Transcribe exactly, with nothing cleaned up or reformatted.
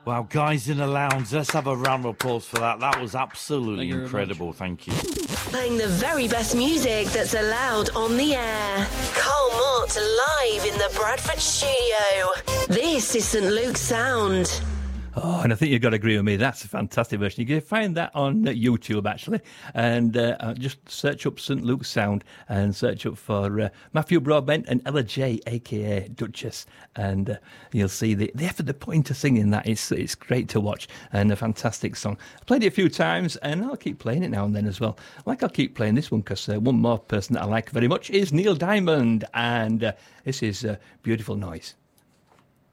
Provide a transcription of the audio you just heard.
Wow, guys in the lounge, let's have a round of applause for that. That was absolutely Thank incredible. Thank you. Playing the very best music that's allowed on the air. Carl Mott live in the Bradford studio. This is St Luke's Sound. Oh, and I think you've got to agree with me. That's a fantastic version. You can find that on YouTube, actually. And uh, just search up St Luke's Sound and search up for uh, Matthew Broadbent and Ella J, a k a. Duchess. And uh, you'll see the, the effort they put into singing that. It's, it's great to watch and a fantastic song. I've played it a few times and I'll keep playing it now and then as well. Like I'll keep playing this one because uh, one more person that I like very much is Neil Diamond. And uh, this is uh, Beautiful Noise.